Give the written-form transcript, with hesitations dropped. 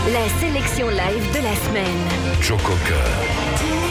La sélection live de la semaine. Joe Cocker.